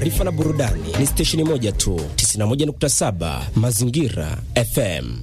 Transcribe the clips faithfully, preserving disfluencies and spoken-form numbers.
taarifa na burudani ni stesheni moja tu, tisini na moja nukta saba Mazingira F M.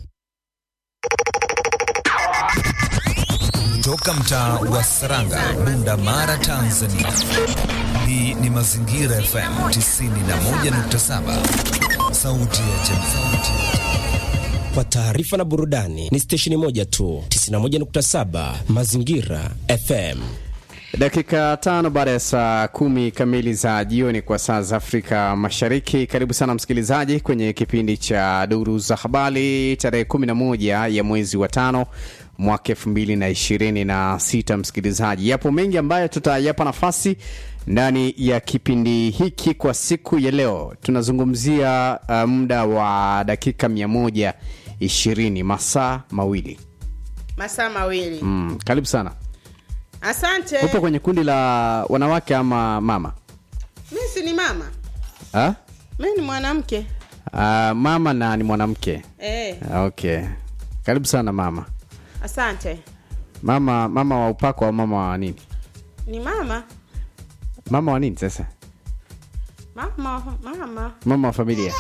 Toka mtaa wa Saranga, Bunda Mara, Tanzania. Hii ni Mazingira F M tisini na moja nukta saba. Sauti ya jamii. Kwa taarifa na burudani ni stesheni moja tu, tisini na moja nukta saba Mazingira F M. Dakika tano baada ya saa kumi kamili za jioni kwa saa za Afrika Mashariki. Karibu sana msikilizaji kwenye kipindi cha Duru za Habari, tarehe kumi na moja ya mwezi wa tano mwaka elfu mbili na ishirini na sita. Msikilizaji, yapo mengi ambayo tutayapa nafasi ndani ya kipindi hiki kwa siku ya leo. Tunazungumzia uh, muda wa dakika mia moja ishirini, masaa mawili. Masaa mawili. Mm, karibu sana. Asante. Upo kwenye kundi la wanawake ama mama? Mimi si ni mama. Ha? Mimi ni mwanamke. Ah, uh, mama na ni mwanamke. Eh. Okay. Karibu sana mama. Asante. Mama mama wa upako au mama wa nini? Ni mama. Mama wa nini sasa? Mama, mama. Mama wa familia.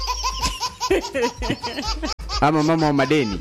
Ama mama wa madeni.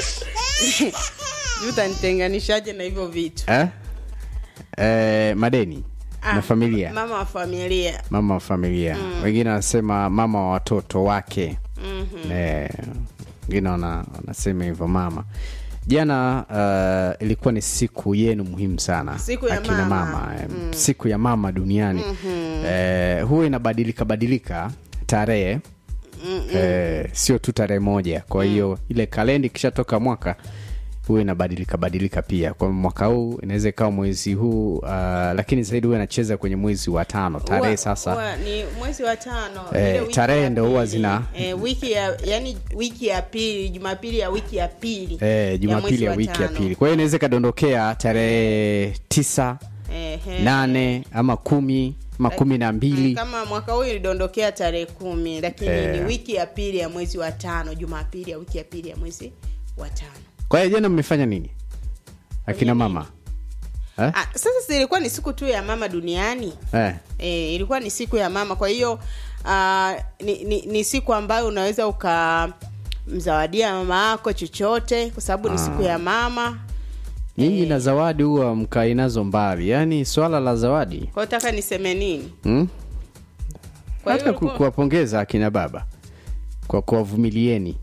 Utanitenganishaje na hivyo vitu? Eh? Eh, madeni ah, na familia. Mama wa familia. Mama wa familia. Mm. Wengine wanasema mama wa watoto wake. Mhm. Eh, wengine wanasema hivyo mama. Jana uh, ilikuwa ni siku yenu muhimu sana. Siku ya akina mama. mama eh, mm. Siku ya mama duniani. Mm-hmm. Eh, huwa inabadilika badilika tarehe. Mm-hmm. Eh, sio tu tarehe moja. Kwa hiyo mm. ile kalenda ikishatoka mwaka huwa inabadilika badilika pia. Kwa mwaka huu inaweza ikawa mwezi huu uh, lakini zaidi huwa inacheza kwenye mwezi wa tano. Tarehe sasa huwa ni mwezi wa tano. Eh, ile tarehe ndio huwa zina eh, wiki ya yani wiki ya pili, Jumapili ya wiki ya pili. Eh, Jumapili ya, ya wiki ya pili. Kwa hiyo inaweza kadondokea tarehe tisa, eh, nane ama kumi, ama kumi na mbili. Kama mwaka huu ilidondokea tarehe kumi, lakini eh, ni wiki ya pili ya mwezi wa tano, Jumapili ya wiki ya pili ya mwezi wa tano. Kwa hiyo jana mmefanya nini akina mama? Eh? Ah, sasa ilikuwa ni siku tu ya mama duniani. Eh. Eh, ilikuwa ni siku ya mama. Kwa hiyo uh, ni, ni, ni siku ambayo unaweza ukamzawadia mama yako chochote kwa sababu ni siku ya mama. Nyinyi eh, na zawadi huwa mkai nazo mbali. Yaani swala la zawadi. Kwa hiyo nataka niseme nini? Hmm? Kwa hata kuwapongeza akina baba kwa kuwavumilieni.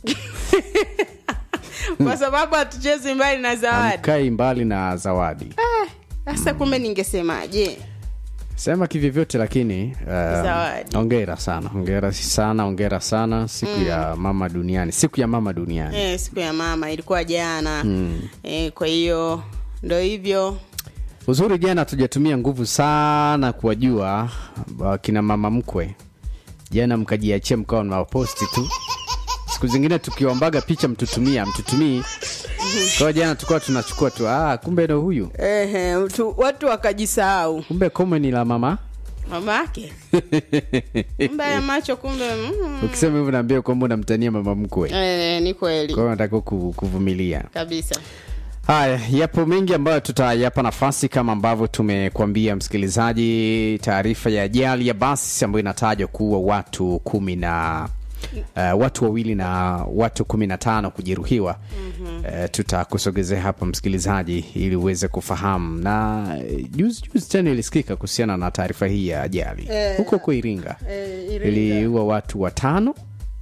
Kwa sababu hatuchezi mbali na zawadi. Mkai mbali na zawadi. Ah, sasa kumbe ningesemaje? Sema kivivyote lakini uh, zawadi. Hongera sana. Hongera sana, hongera sana siku mm. ya mama duniani. Siku ya mama duniani. Eh, siku ya mama ilikuwa jana. Mm. Eh, kwa hiyo ndio hivyo. Uzuri jana tujatumia nguvu sana kuwajua kina mama mkwe. Jana mkajiachia mkao na posti tu. Siku zingine tukiombaga picha mtutumia, mtutumii. Kwa jana tulikuwa tunachukua tu, ah kumbe ndo huyu. Ehe, watu wakajisahau. Kumbe kome ni la mama. Mama yake. Mbaya macho kumbe. Mm. Ukisema hivyo naambia kwamba unamtania mama mkwe. Eh, ni kweli. Kwa hiyo nataka kuvumilia. Kabisa. Haya, yapo mengi ambayo tutayapa nafasi kama ambavyo tumekuambia msikilizaji. Taarifa ya ajali ya basi ambayo inatajwa kuwa watu kumi na Uh, watu wawili na watu kumi na tano kujeruhiwa. Mm-hmm. Uh, tutakusogezea hapa msikilizaji ili uweze kufahamu. Na juzi juzi tena ilisikika kuhusiana na taarifa hii ya ajali. Eh, huko kwa Iringa. Eh, Iringa. Iliua watu watano.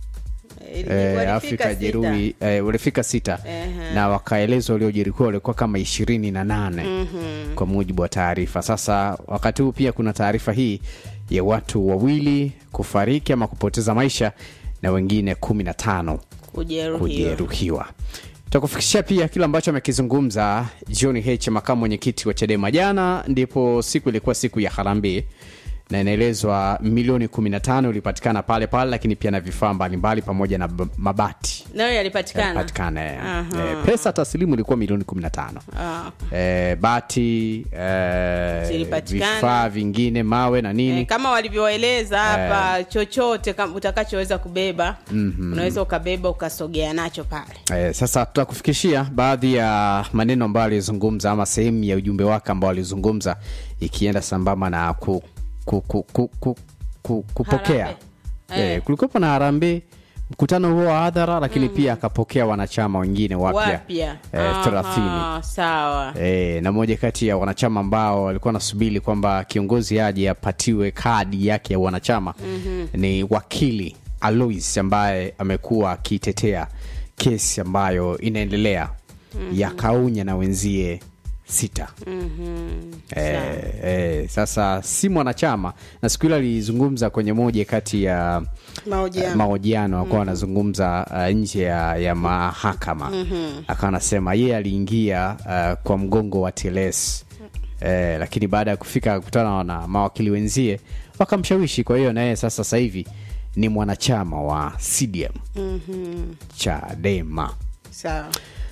Eh, Afrika jeruhi eh, walifika sita. Uh-huh. Na wakaelezwa waliojeruhiwa walikuwa kama ishirini na nane. Mm-hmm. Kwa mujibu wa taarifa. Sasa wakati huu pia kuna taarifa hii ya watu wawili kufariki ama kupoteza maisha na wengine kumi na tano kujeruhiwa. kujeruhiwa. Tutakufikishia pia kile ambacho amekizungumza John H, makamu mwenyekiti wa Chadema. Jana ndipo siku ilikuwa siku ya harambee na inaelezwa milioni kumi na tano ilipatikana pale pale, lakini pia na vifaa mbalimbali pamoja na mabati. Nayo yalipatikana. Yalipatikana. Eh, pesa taslimu ilikuwa milioni kumi na tano. Ah. Eh, bati, eh, vifaa vingine, mawe na nini. Eh, kama walivyoeleza hapa, eh, chochote kama utakachoweza kubeba, mm-hmm, unaweza ukabeba ukasogea nacho pale. Eh, sasa tutakufikishia baadhi ya maneno ambayo alizungumza ama sehemu ya ujumbe wake ambao alizungumza ikienda sambamba na ku Ku, ku, ku, ku, ku, kupokea Harambee. eh, kulikuwa na harambee mkutano huo wa hadhara, lakini mm. pia akapokea wanachama wengine wapya eh, thelathini. Sawa. Eh, na moja kati ya wanachama ambao walikuwa nasubiri kwamba kiongozi aje apatiwe kadi yake ya wanachama mm-hmm. ni wakili Alois ambaye amekuwa akitetea kesi ambayo inaendelea mm-hmm. ya Kaunya na wenzie sita. Mhm. Eh, eh, sasa si mwanachama, na siku ile alizungumza kwenye moja kati ya mahojiano uh, mahojiano mm-hmm. akawa anazungumza uh, nje ya, ya mahakama mm-hmm. akawa anasema yeye aliingia uh, kwa mgongo wa Teles eh, lakini baada ya kufika kukutana na mawakili wenzie wakamshawishi, kwa hiyo na yeye sasa sasa hivi ni mwanachama wa C D M mm-hmm. Chadema. Sawa.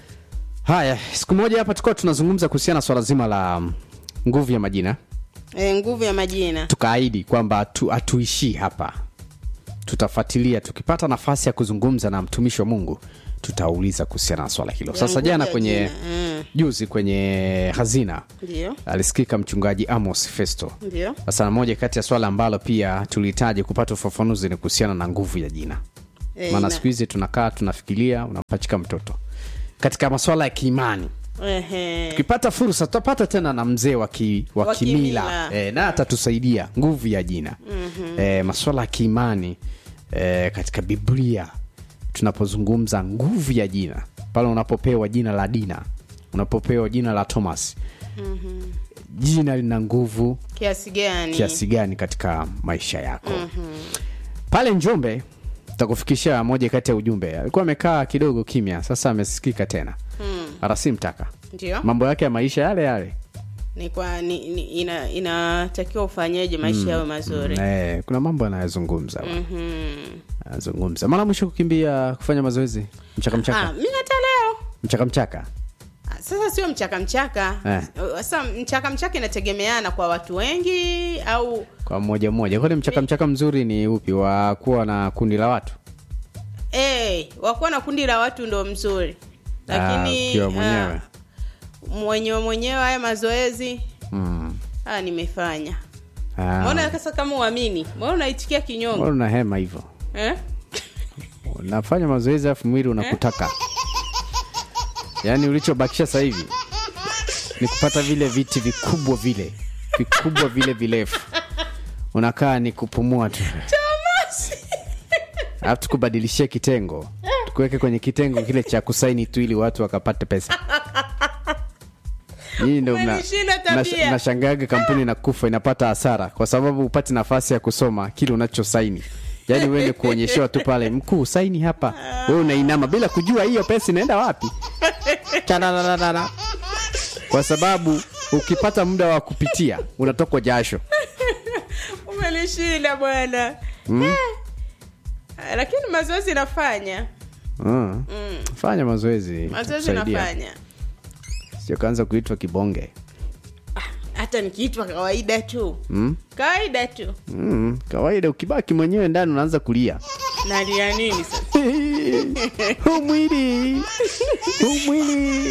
Haya, siku moja hapa tulikuwa tunazungumza kuhusiana na swala zima la nguvu ya majina. Eh, nguvu ya majina. Tukaahidi kwamba tu, atuishi hapa. Tutafuatilia, tukipata nafasi ya kuzungumza na mtumishi wa Mungu, tutauliza kuhusiana na swala hilo. Sasa jana kwenye mm. juzi kwenye Hazina, ndio alisikika mchungaji Amos Festo. Ndio. Sasa moja kati ya swala ambalo pia tulihitaji kupata ufafanuzi ni kuhusiana na nguvu ya jina. E, maana siku hizi tunakaa tunafikiria unampachika mtoto katika masuala ya kiimani. Ehe. Tukipata fursa tutapata tena na mzee wa ki, wa kimila eh, na atatusaidia nguvu ya jina. Mm-hmm. Eh, masuala ya kiimani eh, katika Biblia tunapozungumza nguvu ya jina, pale unapopewa jina la Dina, unapopewa jina la Thomas. Mhm. Jina lina nguvu kiasi gani? Kiasi gani katika maisha yako? Mhm. Pale Njombe takufikisha moja kati ya ujumbe. Alikuwa amekaa kidogo kimya, sasa amesikika tena. Hmm. Arasi Mtaka. Ndio. Mambo yake ya maisha yale yale. Ni kwa ni, ni ina inatakiwa ufanyeje maisha mm. yawe mazuri. Mm, eh, kuna mambo anayozungumza. Mhm. Anazungumza. Mara mwisho kukimbia kufanya mazoezi mchaka mchaka. Ah, mimi hata leo. Mchaka mchaka. Sasa sio mchaka mchaka. Eh. Sasa mchaka mchaka inategemeana kwa watu wengi au kwa mmoja mmoja. Kwa mchaka mchaka mzuri ni upi, wa kuwa na kundi la watu? Eh, wa kuwa na kundi la watu ndio mzuri. Lakini kiwa mwenyewe uh, mwenyewe mwenyewe haya mazoezi mm. ah nimefanya. Mbona sasa kama uamini? Mbona unaitikia kinyongo? Mbona una hema hivyo? Eh? Unafanya mazoezi afu mwili unakutaka. Eh? Yaani ulichobakisha sasa hivi ni kupata vile viti vikubwa vile, vikubwa vile virefu. Unakaa ni kupumua tu. Thomas. Alafu tukubadilishie kitengo. Tukuweke kwenye kitengo kile cha kusaini tu ili watu wakapate pesa. Hii ndio mna mnashangaga kampuni inakufa inapata hasara kwa sababu upate nafasi ya kusoma kile unachosaini. Yaani wewe ni kuonyeshewa tu pale, mkuu saini hapa. Wewe unainama bila kujua hiyo pesa inaenda wapi. Chanana. Kwa sababu ukipata muda wa kupitia unatokwa jasho. Umenishinda bwana. Mm. Lakini mazoezi nafanya. Mm. Mm. Fanya mazoezi. Mazoezi nafanya. Sio kaanza kuitwa kibonge. Hata nikiitwa kawaida tu. Mm? Kawaida tu. Mm, kawaida. Ukibaki mwenyewe ndani unaanza kulia. Nalia nini sasa? Umwili. Umwili.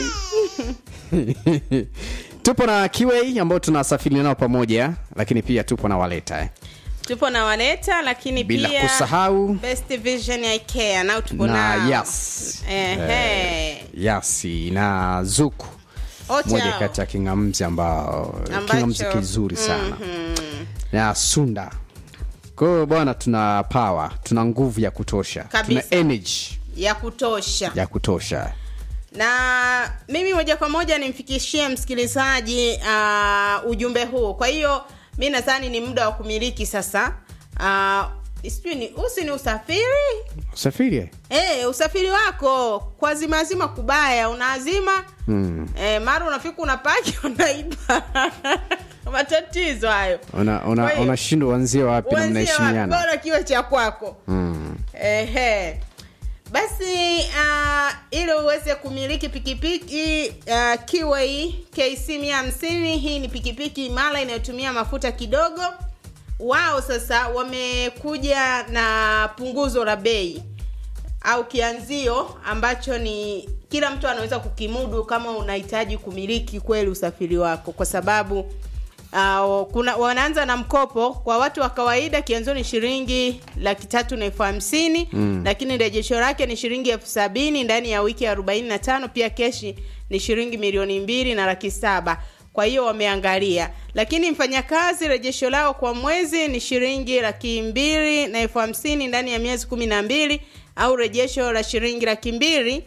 Tupo na Kiwei ambao tunasafiri nao pamoja, lakini pia tupo na Waleta eh. Tupo na Waleta lakini bila pia kusahau Best Vision I Care nao tupo na na yes. Eh, eh. Yasi na Zuku. Ocha. Moja kati ya kingamzi ambao kingamzi kizuri sana. Mm-hmm. Na Sunda. Kwa hiyo bwana tuna power, tuna nguvu ya kutosha. Kabisa. Tuna energy ya kutosha. Ya kutosha. Na mimi moja kwa moja nimfikishie msikilizaji uh, ujumbe huu. Kwa hiyo mimi nadhani ni muda wa kumiliki sasa. Uh, Sijui ni usi ni usafiri? Usafiri? Eh, usafiri wako kwa zima zima kubaya, unaazima. Mm. Eh, mara unafika unapaki unaiba. Matatizo hayo. Una una unashindwa uanzie wapi na mnaheshimiana. Bora kiwe cha kwako. Mm. Ehe. Basi uh, ili uweze kumiliki pikipiki uh, Kiwei K C mia hamsini, hii ni pikipiki imara inayotumia mafuta kidogo. Wao sasa wamekuja na punguzo la bei au kianzio ambacho ni kila mtu anaweza kukimudu kama unahitaji kumiliki kweli usafiri wako, kwa sababu uh, Uh, kuna wanaanza na mkopo kwa watu wa kawaida, kianzo ni shilingi laki tatu na elfu hamsini mm. lakini rejesho lake ni shilingi elfu sabini ndani ya wiki arobaini na tano. Pia keshi ni shilingi milioni mbili na laki saba. Kwa hiyo wameangalia. Lakini mfanyakazi rejesho lao kwa mwezi ni shilingi laki mbili na elfu hamsini ndani ya miezi kumi na mbili, au rejesho la shilingi laki mbili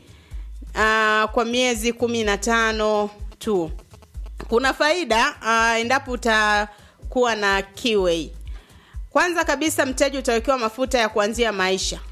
uh, kwa miezi kumi na tano tu. Kuna faida uh, endapo utakuwa na Kiway. Kwanza kabisa, mteja utawekewa mafuta ya kuanzia maisha.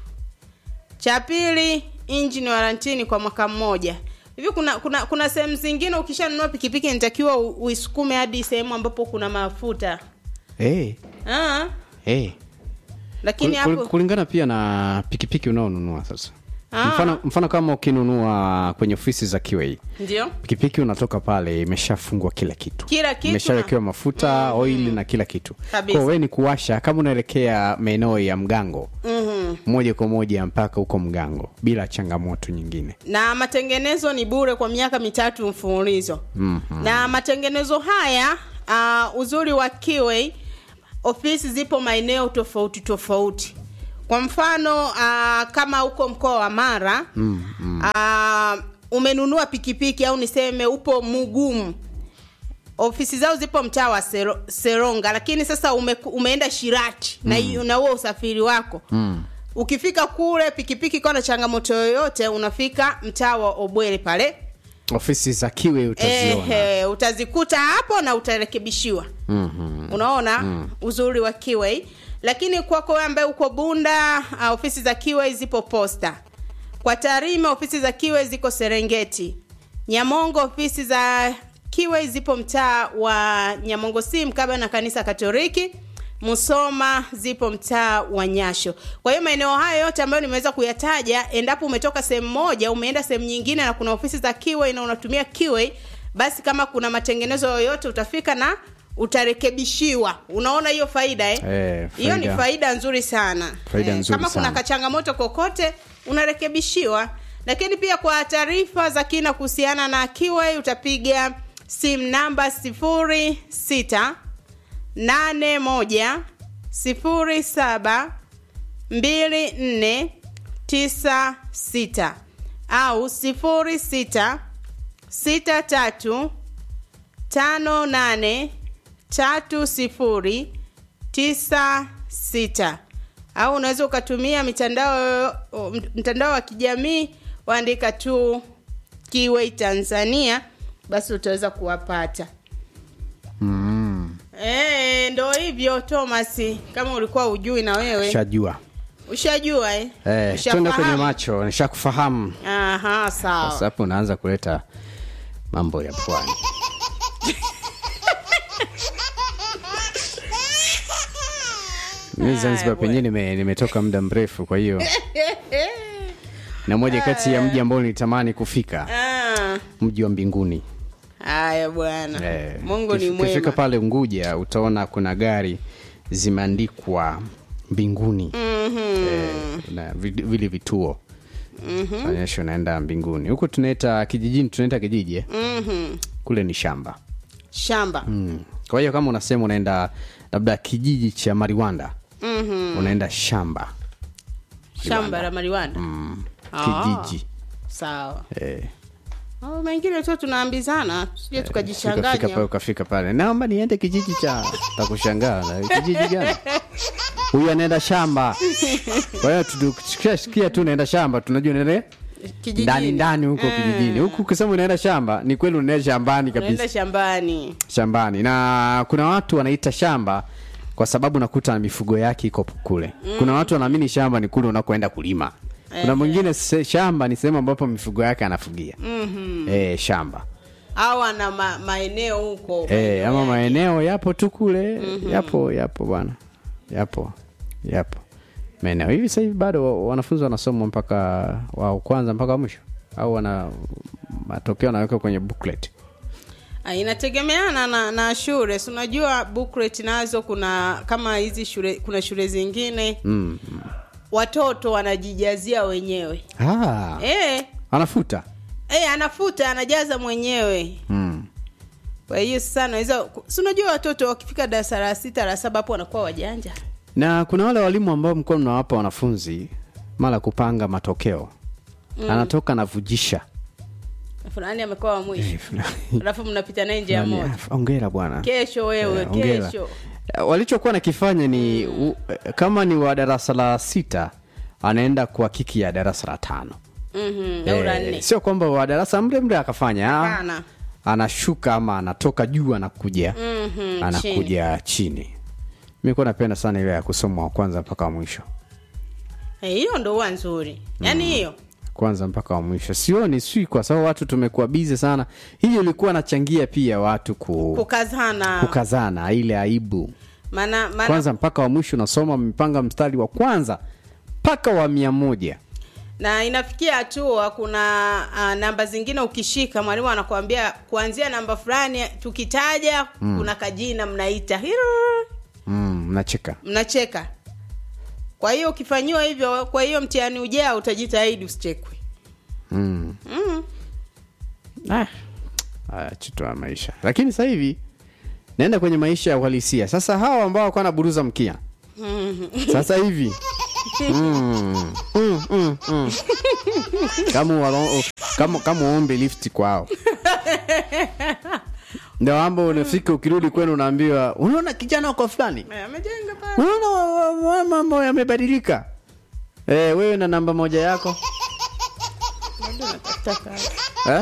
Cha pili, engine warranty kwa mwaka mmoja. Hivi kuna kuna kuna sehemu zingine ukishanunua pikipiki inatakiwa uisukume hadi sehemu ambapo kuna mafuta. Eh. Hey. Ah. Eh. Hey. Lakini Kul, hapo kulingana pia na pikipiki unaonunua sasa. Ah. Mfano mfano kama ukinunua kwenye ofisi za Kiway. Ndio. Pikipiki unatoka pale imeshafungwa kila kitu. Kila kitu. Imeshawekewa mafuta, mm-hmm. oil na kila kitu. Kwa wewe ni kuwasha kama unaelekea maeneo ya Mgango. Mhm. Moja kwa moja mpaka huko Mgango bila changamoto nyingine. Na matengenezo ni bure kwa miaka mitatu mfululizo. Mhm. Na matengenezo haya uh, uzuri wa Kiway, ofisi zipo maeneo tofauti tofauti. Kwa mfano uh, kama uko mkoa wa Mara, mm, mm. Uh, umenunua pikipiki au niseme upo Mugumu, ofisi zao zipo mtaa wa Sero, Seronga, lakini sasa ume, umeenda Shirati mm. na una huo usafiri wako. Mm. Ukifika kule pikipiki kwa na changamoto yoyote, unafika mtaa wa Obwele pale. Ofisi za Kiway utaziona. Ehe, utazikuta hapo na utarekebishiwa. Mhm. Unaona mm. uzuri wa Kiway. Lakini kwako wewe ambaye uko Bunda, uh, ofisi za Kiway zipo Posta. Kwa Tarime ofisi za Kiway ziko Serengeti. Nyamongo ofisi za Kiway zipo mtaa wa Nyamongo si mkaba na kanisa Katoliki. Musoma zipo mtaa wa Nyasho. Kwa hiyo maeneo hayo yote ambayo nimeweza kuyataja, endapo umetoka sehemu moja umeenda sehemu nyingine na kuna ofisi za Kiway na unatumia Kiway, basi kama kuna matengenezo yoyote utafika na utarekebishiwa. Unaona hiyo faida eh? Eh, hiyo ni faida nzuri sana. Faida eh, nzuri kama sana. Kuna kachangamoto kokote unarekebishiwa. Lakini pia kwa taarifa za kina kuhusiana na Kiway utapiga simu namba sifuri sita nane moja sifuri saba mbili nne tisa sita au sifuri sita sita tatu tano nane tatu sifuri tisa sita, au unaweza ukatumia mitandao mtandao wa kijamii, waandika tu Kiway Tanzania, basi utaweza kuwapata. Mm. Eh, ndio hivyo Thomas, kama ulikuwa hujui na wewe. Ushajua. Ushajua eh? Eh, twende kwenye macho, nishakufahamu. Aha, sawa. Sasa hapo unaanza kuleta mambo ya pwani. Mimi Zanzibar penyewe nime nimetoka muda mrefu, kwa hiyo na moja kati ya mji ambao nilitamani kufika. Ah. Mji wa mbinguni. Haya bwana. Eh, Mungu ni mwema. Ukifika pale Unguja utaona kuna gari zimeandikwa mbinguni. Mhm. Eh, na vile vituo. Mhm. Onyesho naenda mbinguni. Huko tunaita kijijini, tunaita kijiji eh. Mhm. Kule ni shamba. Shamba. Mm. Kwa hiyo kama unasema unaenda labda kijiji cha Mariwanda. Mhm. Unaenda shamba. Shamba la Mariwanda. Mm. Kijiji. Ah, sawa. Eh. Oh, mengine tu tunaambizana, sije tukajichanganya. Ukafika pale ukafika pale. Naomba niende kijiji cha takushangaa. Kijiji gani? Huyu anaenda shamba. Kwa hiyo tukisikia tu naenda shamba tunajua nene kijijini. Ndani ndani huko mm. kijijini. Huko ukisema unaenda shamba ni kweli unaenda shambani kabisa. Unaenda shambani. Shambani. Na kuna watu wanaita shamba kwa sababu nakuta na mifugo yake iko kule. Mm. Kuna watu wanaamini shamba ni kule unakoenda kulima. Kuna mwingine shamba ni sehemu ambapo mifugo yake anafugia. Mhm. Eh, shamba. Au ana ma, maeneo huko. Eh, ama maeneo yapo tu kule. Mm-hmm. Yapo yapo bwana. Yapo. Yapo. Maeneo hivi sasa hivi bado wanafunzi wanasoma mpaka wa kwanza mpaka mwisho au wana matokeo naweka kwenye booklet. Ah, inategemeana na na shule. Si unajua booklet nazo kuna kama hizi shule, kuna shule zingine. Mm. Watoto wanajijazia wenyewe. Ah. Eh. Anafuta. Eh, anafuta, anajaza mwenyewe. Mm. Kwa hiyo sasa naweza, si unajua watoto wakifika darasa la sita la saba hapo wanakuwa wajanja. Na kuna wale walimu ambao mko mnawapa wanafunzi mara kupanga matokeo. Mm. Anatoka anavujisha. Fulani amekuwa wa mwisho. Alafu mnapita naye nje ya moja. Hongera bwana. Kesho wewe, yeah, kesho. Walichokuwa nakifanya ni mm. u, kama ni wa darasa la sita anaenda kwa kiki ya darasa la tano. Mhm. E, sio kwamba wa darasa mle mle akafanya. Hapana. Anashuka ama anatoka juu anakuja. Mhm. Anakuja chini. chini. Mimi kwa napenda sana ile ya kusoma wa kwanza mpaka wa mwisho. Eh, hiyo ndio huwa nzuri. Yaani hiyo mm. kwanza mpaka wa mwisho. Sioni si kwa sababu watu tumekuwa busy sana. Hiyo ilikuwa nachangia pia watu ku... kukazana. Kukazana ile aibu. Maana maana kwanza mpaka wa mwisho unasoma mpanga mstari wa kwanza mpaka wa mia moja. Na inafikia hatua kuna uh, namba zingine ukishika mwalimu anakuambia kuanzia namba fulani tukitaja mm. kuna kajina mnaita. Mm, mnacheka. Mnacheka. Kwa hiyo ukifanywa hivyo, kwa hiyo mtihani ujao utajitahidi usichekwe. Mm. Mm. Ah. Ah, chitoa maisha. Lakini sasa hivi naenda kwenye maisha ya uhalisia. Sasa hawa ambao wako na buruza mkia. Mm. Sasa hivi. Mm. Mm, mm, mm. Kama walo, kama kama ombe lift kwao. Ndio ambapo unafika ukirudi kwenu unaambiwa unaona kijana wako fulani amejenga pale. Unaona mambo yamebadilika. Eh, wewe na namba moja yako. Ndio nataka kazi. Eh?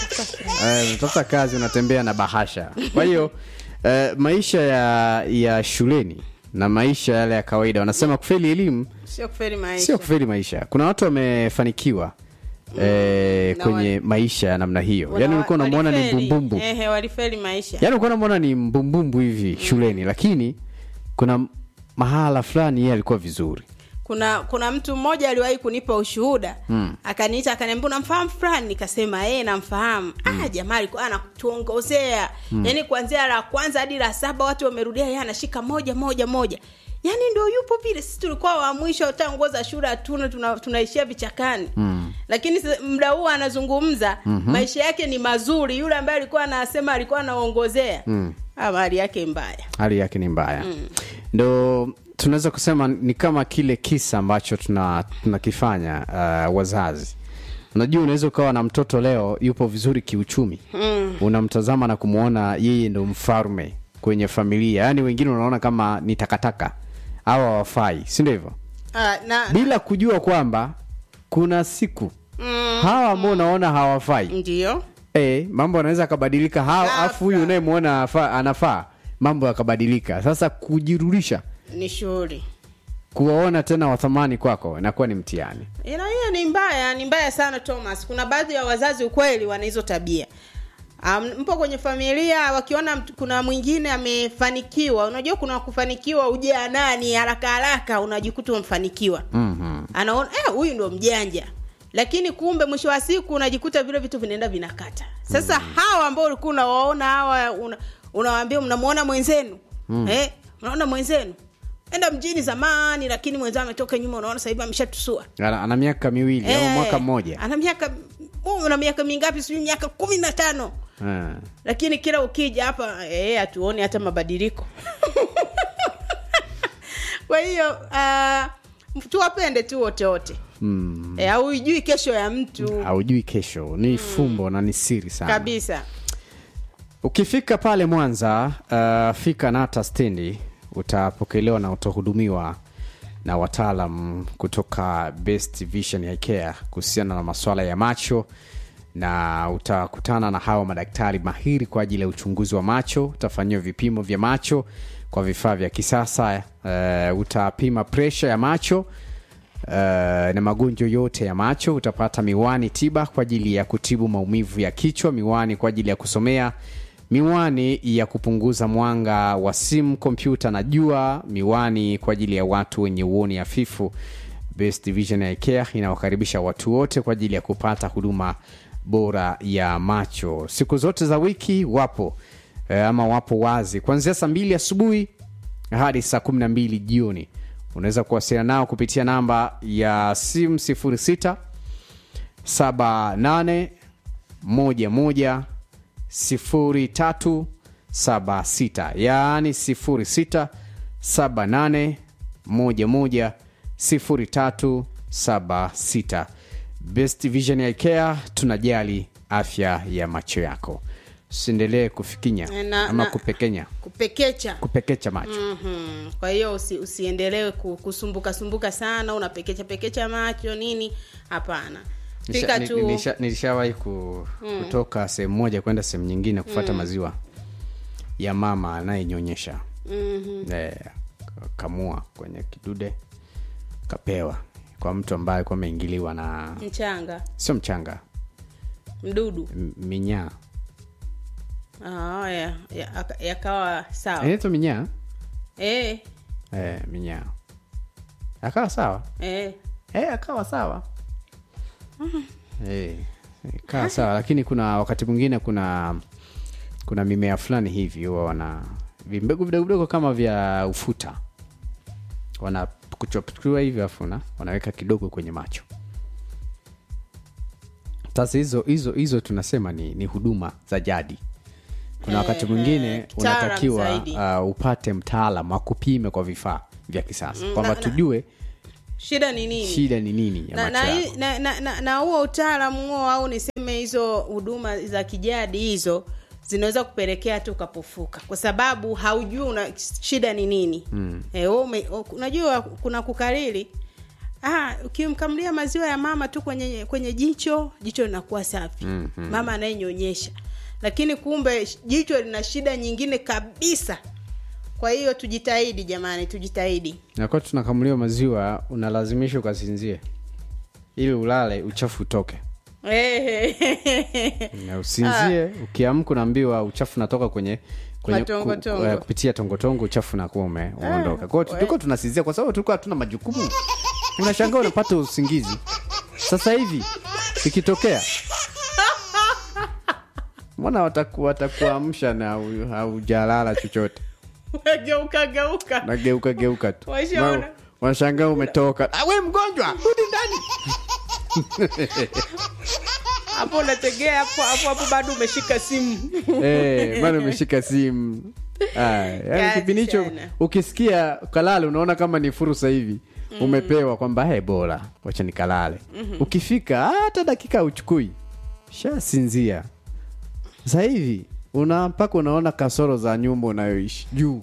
Eh, unatafuta kazi unatembea na bahasha. Kwa hiyo eh, maisha ya ya shuleni na maisha yale ya kawaida wanasema kufeli elimu sio kufeli maisha. Sio kufeli maisha. Kuna watu wamefanikiwa mm, eh, kwenye wali, maisha ya namna hiyo. Yaani ulikuwa unamuona ni mbumbumbu. Ehe, walifeli maisha. Yaani ulikuwa unamuona ni mbumbumbu hivi mm. shuleni, lakini kuna mahala fulani yeye alikuwa vizuri. Kuna kuna mtu mmoja aliwahi kunipa ushuhuda. Mm. Akaniita akaniambia unamfahamu fulani, nikasema eh namfahamu. Mm. Ah jamaa alikuwa anatuongozea. Mm. Yaani kuanzia la kwanza hadi la saba watu wamerudia yeye anashika moja moja moja. Yaani ndio yupo vile, sisi tulikuwa wa mwisho utaongoza shule hatuna tuna, tunaishia vichakani. Mm. Lakini muda huu anazungumza mm-hmm. maisha yake ni mazuri. Yule ambaye alikuwa anasema alikuwa anaongozea. Mm. Ah, hali yake mbaya. Hali yake ni mbaya. Mm. Ndio tunaweza kusema ni kama kile kisa ambacho tuna tunakifanya uh, wazazi. Unajua unaweza ukawa na mtoto leo yupo vizuri kiuchumi. Mm. Unamtazama na kumuona yeye ndio mfalme kwenye familia. Yaani wengine unaona kama ni takataka au hawafai, si ndio hivyo? Ah, na bila kujua kwamba kuna siku mm, hawa ambao unaona hawafai. Ndio. Eh, mambo yanaweza kubadilika. Hao afu huyu unayemuona anafaa, mambo yakabadilika. Sasa kujirudisha ni shughuli. Kuwaona tena wathamani kwako inakuwa ni mtihani. Ina hiyo ni mbaya, ni mbaya sana Thomas. Kuna baadhi ya wazazi ukweli wana hizo tabia. Um, mpo kwenye familia wakiona kuna mwingine amefanikiwa. Unajua kuna kufanikiwa uje nani haraka haraka unajikuta umfanikiwa. Mhm. Anaona eh huyu ndio mjanja. Lakini kumbe mwisho wa siku unajikuta vile vitu vinaenda vinakata. Sasa mm. hawa ambao ulikuwa unawaona hawa una, unawaambia mnamuona mwenzenu. Mm. Eh, unaona mwenzenu. Enda mjini zamani lakini mwenzao ametoka nyuma unaona sasa hivi ameshatusua. Ana, ana miaka miwili eh, au mwaka mmoja. Ana miaka una miaka mingapi? Sio miaka kumi na tano. Eh. Lakini kila ukija hapa eh hatuoni hata mabadiliko. Kwa hiyo uh, tuwapende tu wote wote. Mm. Eh, haujui kesho ya mtu. Haujui kesho. Ni mm. fumbo na ni siri sana. Kabisa. Ukifika pale Mwanza, uh, fika Nata stendi, utapokelewa na utahudumiwa na wataalam kutoka Best Vision Eye Care kuhusiana na masuala ya macho, na utakutana na hawa madaktari mahiri kwa ajili ya uchunguzi wa macho. Utafanywa vipimo vya macho kwa vifaa vya kisasa. Uh, utapima pressure ya macho uh, na magonjwa yote ya macho. Utapata miwani tiba kwa ajili ya kutibu maumivu ya kichwa, miwani kwa ajili ya kusomea, miwani ya kupunguza mwanga wa simu, kompyuta na jua, miwani kwa ajili ya watu wenye uoni hafifu. Best Vision Eye Care inawakaribisha watu wote kwa ajili ya kupata huduma bora ya macho. Siku zote za wiki wapo e, ama wapo wazi kuanzia saa mbili asubuhi hadi saa kumi na mbili jioni. Unaweza kuwasiliana nao kupitia namba ya simu sifuri sita saba nane moja moja sifuri tatu saba sita, yaani sifuri sita saba nane moja moja sifuri tatu saba sita. Best Vision Eye Care, tunajali afya ya macho yako. Usiendelee kufikinya na, ama na, kupekenya kupekecha kupekecha macho. Mhm. Kwa hiyo usi, usiendelee kusumbuka sumbuka sana, unapekecha pekecha macho nini? Hapana. Fika tu. Nilisha, nilishawahi ku, mm. kutoka sehemu moja kwenda sehemu nyingine kufuata mm. maziwa ya mama anayenyonyesha. Mhm. Eh, kamua kwenye kidude kapewa kwa mtu ambaye kwa ameingiliwa na mchanga. Sio mchanga. Mdudu. M- minyaa. Ah, ya yakawa ya sawa. Inaitwa minyaa? Eh. Eh, minyaa. Akawa sawa? Eh. Eh, akawa sawa. Mhm. Eh, akawa sawa, lakini kuna wakati mwingine kuna kuna mimea fulani hivi huwa wana vimbegu vidogo vidogo kama vya ufuta. Wana kuchopua hivi afuna, wanaweka kidogo kwenye macho. Sasa hizo hizo hizo tunasema ni ni huduma za jadi. Kuna wakati mwingine eh, unatakiwa uh, upate mtaalamu akupime kwa vifaa vya kisasa kwamba tujue shida ni nini. Shida ni nini ya na, macho. Na na na, na huo utaalamu huo au niseme hizo huduma za kijadi hizo zinaweza kupelekea tu kapofuka kwa sababu haujui una shida ni nini. Mm. Eh, wewe unajua kuna kukariri. Ah, ukimkamlia maziwa ya mama tu kwenye kwenye jicho, jicho linakuwa safi. Mm-hmm. Mama anayenyonyesha. Lakini kumbe jicho lina shida nyingine kabisa. Kwa hiyo tujitahidi jamani, tujitahidi. Na kwa tunakamuliwa maziwa unalazimishwa ukasinzie ili ulale uchafu utoke. Eh. Na usinzie, ah. Ukiamka unaambiwa uchafu unatoka kwenye kwenye tongo, ku, tongo. Uh, kupitia tongo tongo uchafu na kuume uondoka. Kwa hiyo tulikuwa tunasinzia kwa sababu tulikuwa hatuna majukumu. Unashangaa unapata usingizi. Sasa hivi ikitokea mbona watakuwa watakuamsha na haujalala chochote. Geuka geuka. Na geuka geuka tu. Washaona. Wanashangaa umetoka. Ah, wewe mgonjwa, rudi ndani. Hapo unategea hapo hapo hapo bado umeshika simu. Eh, bado umeshika simu. Ah, yaani kipindi hicho ukisikia kalale unaona kama ni fursa hivi. Mm. Umepewa kwamba he bora wacha nikalale. Mm-hmm. Ukifika hata dakika uchukui. Shasinzia. Sasa hivi una mpaka unaona kasoro za nyumba unayoishi juu.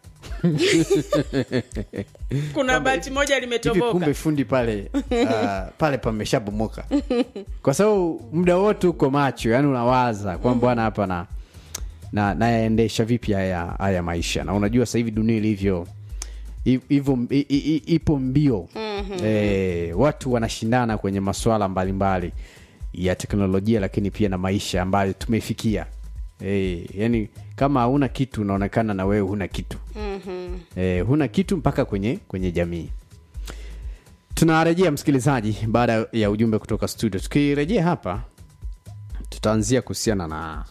Kuna bati moja limetoboka. Hivi kumbe fundi pale uh, pale pameshabomoka. Kwa sababu muda wote uko macho, yani unawaza kwamba bwana hapa na na naendesha vipi haya haya maisha. Na unajua sasa hivi dunia ilivyo hivyo ipo mbio. Mm-hmm. Eh, watu wanashindana kwenye masuala mbalimbali ya teknolojia lakini pia na maisha ambayo tumefikia. Eh, yani kama huna kitu unaonekana na wewe huna kitu. Mhm. Eh, huna kitu mpaka kwenye kwenye jamii. Tunarejea msikilizaji baada ya ujumbe kutoka studio. Tukirejea hapa tutaanzia kuhusiana na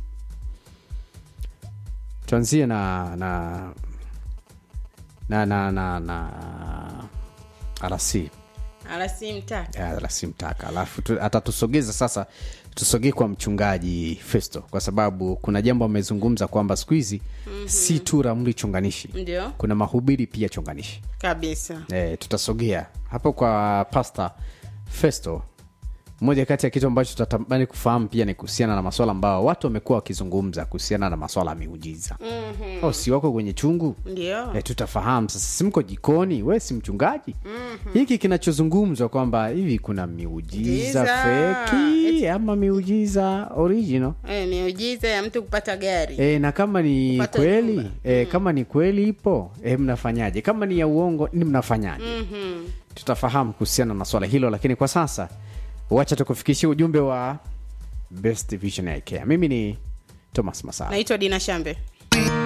tuanzie na na na na na, na Arasi. Arasi mtaka. Ya, Arasi mtaka. Alafu atatusogeza sasa tusogee kwa mchungaji Festo kwa sababu kuna jambo amezungumza kwamba siku hizi mm-hmm. si tu ramli chunganishi. Ndio. Kuna mahubiri pia chunganishi. Kabisa. Eh, tutasogea hapo kwa Pastor Festo. Moja kati ya kitu ambacho tutatamani kufahamu pia ni kuhusiana na masuala ambao watu wamekuwa wakizungumza kuhusiana na masuala ya miujiza. Mhm. Oh, si wako kwenye chungu? Ndio. Eh, tutafahamu sasa simko jikoni, wewe si mchungaji? Mhm. Hiki kinachozungumzwa kwamba hivi kuna miujiza feki It's... ama miujiza original? Eh, miujiza ya mtu kupata gari. Eh, na kama ni kupata kweli, nyumba. eh, mm. kama ni kweli ipo, eh mnafanyaje? Kama ni ya uongo, ni mnafanyaje? Mhm. Tutafahamu kuhusiana na swala hilo, lakini kwa sasa wacha tukufikishie ujumbe wa Best Vision Eye Care. Mimi ni Thomas Masala. Naitwa Dina Shambe.